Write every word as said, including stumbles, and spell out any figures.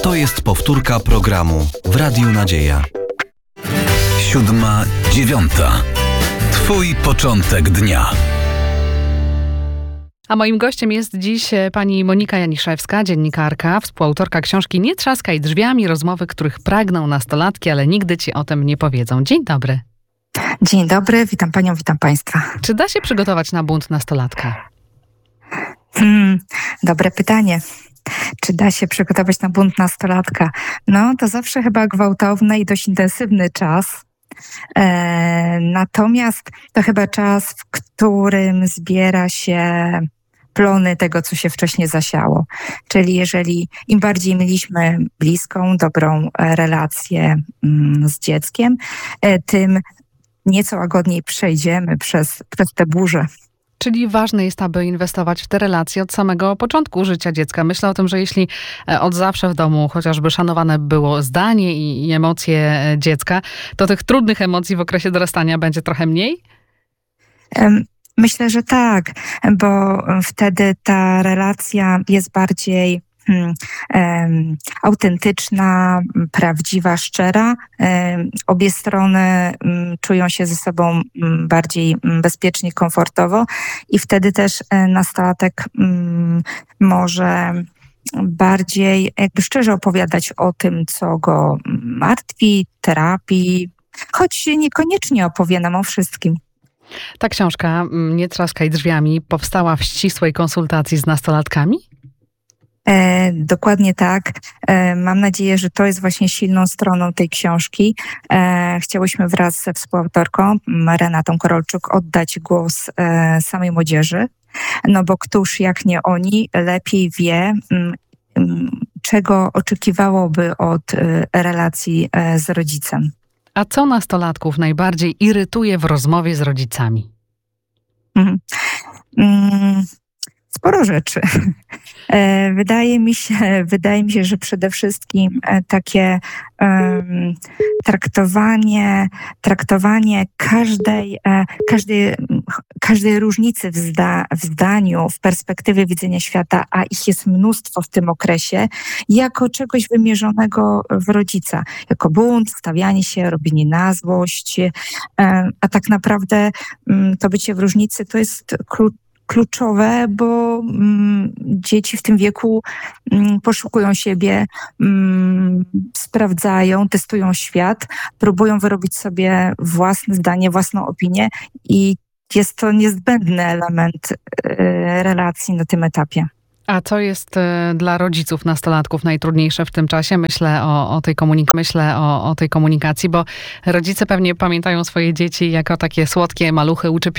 To jest powtórka programu w Radiu Nadzieja. Siódma, dziewiąta. Twój początek dnia. A moim gościem jest dziś pani Monika Janiszewska, dziennikarka, współautorka książki Nie trzaskaj drzwiami, rozmowy, których pragną nastolatki, ale nigdy ci o tym nie powiedzą. Dzień dobry. Dzień dobry, witam panią, witam państwa. Czy da się przygotować na bunt nastolatka? Hmm, dobre pytanie. Czy da się przygotować na bunt nastolatka? No, to zawsze chyba gwałtowny i dość intensywny czas. E, natomiast to chyba czas, w którym zbiera się plony tego, co się wcześniej zasiało. Czyli jeżeli im bardziej mieliśmy bliską, dobrą relację mm, z dzieckiem, e, tym nieco łagodniej przejdziemy przez, przez te burze. Czyli ważne jest, aby inwestować w te relacje od samego początku życia dziecka. Myślę o tym, że jeśli od zawsze w domu chociażby szanowane było zdanie i, i emocje dziecka, to tych trudnych emocji w okresie dorastania będzie trochę mniej? Myślę, że tak, bo wtedy ta relacja jest bardziej Hmm, um, autentyczna, prawdziwa, szczera. Um, obie strony um, czują się ze sobą um, bardziej um, bezpiecznie, komfortowo i wtedy też um, nastolatek um, może bardziej jakby szczerze opowiadać o tym, co go martwi, terapii, choć niekoniecznie opowie nam o wszystkim. Ta książka Nie trzaskaj drzwiami powstała w ścisłej konsultacji z nastolatkami? E, dokładnie tak. E, mam nadzieję, że to jest właśnie silną stroną tej książki. E, chciałyśmy wraz ze współautorką Renatą Korolczuk oddać głos e, samej młodzieży, no bo któż jak nie oni lepiej wie, m, m, czego oczekiwałoby od e, relacji e, z rodzicem. A co nastolatków najbardziej irytuje w rozmowie z rodzicami? Mhm. Mm. Sporo rzeczy. Wydaje mi się, wydaje mi się, że przede wszystkim takie um, traktowanie, traktowanie każdej, każdej, każdej różnicy w, zda, w zdaniu, w perspektywie widzenia świata, a ich jest mnóstwo w tym okresie, jako czegoś wymierzonego w rodzica. Jako bunt, stawianie się, robienie na złość, a tak naprawdę to bycie w różnicy to jest klucz kluczowe, bo mm, dzieci w tym wieku mm, poszukują siebie, mm, sprawdzają, testują świat, próbują wyrobić sobie własne zdanie, własną opinię i jest to niezbędny element y, relacji na tym etapie. A co jest y, dla rodziców nastolatków najtrudniejsze w tym czasie? Myślę o, o, tej, komunik- myślę o, o tej komunikacji, bo rodzice pewnie pamiętają swoje dzieci jako takie słodkie maluchy, uczepione